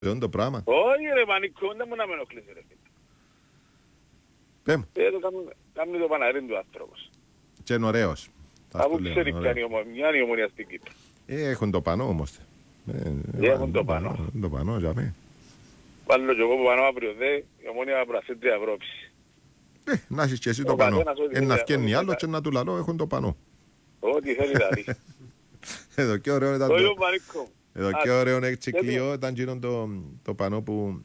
Δεν το πράγμα. Όχι ρε Πανικό, δεν μου να με ενοχλήσει ρε. Πέμ. Κάμνει το Παναγρήν του άνθρωπος. Και είναι ωραίος. Αφού ξέρει ποια είναι η Ομονία στην Κύπρο. Έχουν το πανό όμως. Έχουν το πανό. Το πανό για μέ. Βάλω και εγώ που πανώ αύριο δε, η Ομονία Πρασέντρια Ευρώπης. Να έχεις και εσύ το πανό. Ένα φκένει άλλο και να του λαλώ έχουν το πανό. Ό,τι θέλει να δει. Εδώ και ωραίο ήταν το... Εδώ και ωραίο έτσι κλειό ήταν γίνον το πανό που...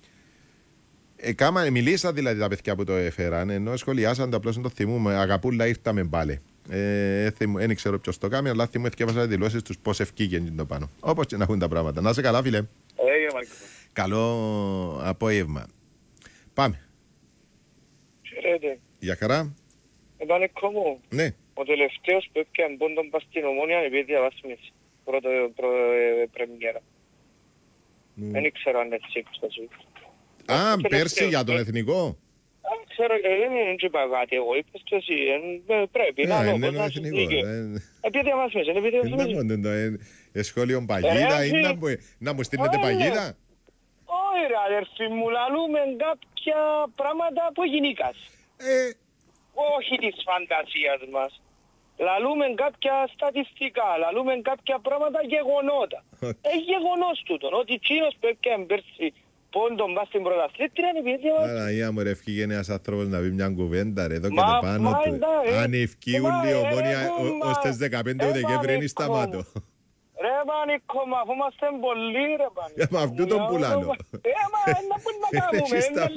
Μιλήσα δηλαδή τα παιδιά που το έφεραν, ενώ σχολιάσαν το απλώς να το θυμούμε. Αγαπούλα ήρθαμε πάλι. Δεν ξέρω ποιος το κάνει, αλλά θυμούμαι και έβασα δηλώσεις τους πώς ευκήγε το πάνω. Όπως και να έχουν τα πράγματα. Να είσαι καλά, φίλε. Καλό απόγευμα. Πάμε. Χαίρετε. Για χαρά. Πανικό μου. Ναι. Ο τελευταίος που έπιαν πόντον πας στην Ομόνια επειδή διαβάσμιση. Πρώτο πρεμιέρα. Δεν ήξερα αν έτσι έκουσταση. Α, πέρσι για τον εθνικό. Ξέρω, δεν είπα κάτι εγώ, είπες και εσύ, πρέπει να δω πώς να σου δίκαιο. Επειδή διαβάσμιση, επειδή διαβάσμιση. Σχόλιο παγίδα ή να μου στείλετε παγίδα. Όχι ρε αδερφή μου, λαλούμε κάποια πράγματα που γυναίκας. Όχι της φαντασίας μας. Λαλούμε κάποια στατιστικά, λαλούμε κάποια πράγματα γεγονότα. Έχει γεγονός τούτον, ότι τσίνος που έπιαν πέρσι πόντον πας στην πρωταθλήτρια είναι επειδή διαβάσεις. Άρα μου ρε ευκήγε ένας άνθρωπος να πει μια κουβέντα ρε εδώ και το πάνω του. Αν ευκήγουν η Ομόνια ως τις 15 Δεκέμβρη είναι σταμάτω. Ρε Πανικό, μα αφού είμαστε πολλοί ρε Πανικό. Μα αυτού τον πουλάνω. Μα να πού να κάνουμε,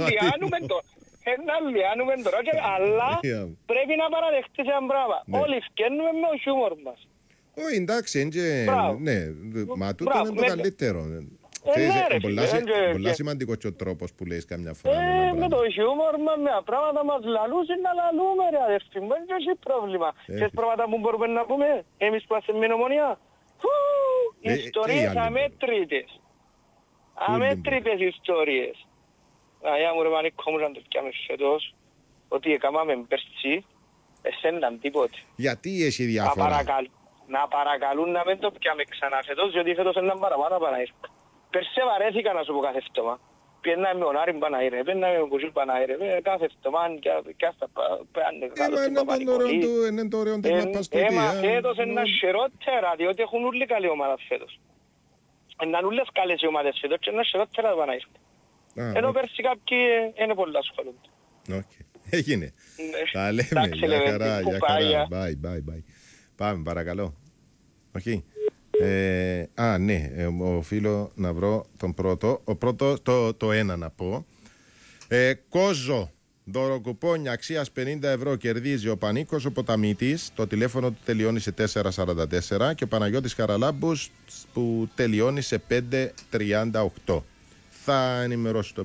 να λιάνουμε τώρα, αλλά πρέπει να παραδεχτείς ένα πράγμα. Όλοι φκένουμε με ο χιούμορ μας. Όχι εντάξει, ναι, μα τούτο είναι το καλύτερο. Πολλά σημαντικό και ο τρόπος που λέεις καμιά φορά. Με το χιούμορ μας, με τα πράγματα μας λαλούσε να λαλούμε ρε αδερφή μου, δεν έχει πρόβλημα. Ποιες πράγματα που μπορούμε να πούμε, εμείς που είμαστε με Ομονία. Ιστορίες αμέτρητες. Αμέτρητες ιστορίες. Αγιά μου ρε Πανικό μου να το πιάμε φέτος, ότι έκαναμε πέρσι, εσέναν τίποτε. Γιατί έχει διάφορα. Να παρακαλούν να μην το πιάμε ξανά φέτος, διότι φέτος έναν παραπάνω παναήρ. Πέρσι βαρέθηκα να σου πω κάθε φτωμά. Πιέναμε με τον Άρη Παναήρε, πιέναμε με τον Κουσίλ Παναήρε, κάθε φτωμά και αυτά πάνε κάτω στην Παπανικολή. Φέτος είναι χειρότερα, διότι έχουν όλοι καλή ομάδα φέτος. Είναι όλες καλές οι ομάδες φέτος και είναι χειρότερα τα Παναήρε. Ενώ πέρσι κάποιοι είναι πολλά ασχολούνται. Έγινε. Τα λέμε. Για χαρά, για χαρά. Bye. Πάμε παρακαλώ. Όχι. Ναι, οφείλω να βρω τον πρώτο. Ο πρώτο, το ένα να πω. Κόζο, δωροκουπόνια αξίας 50 ευρώ κερδίζει ο Πανίκος ο Ποταμίτης. Το τηλέφωνο του τελειώνει σε 444 και ο Παναγιώτης Χαραλάμπους που τελειώνει σε 538. Θα ενημερώσω το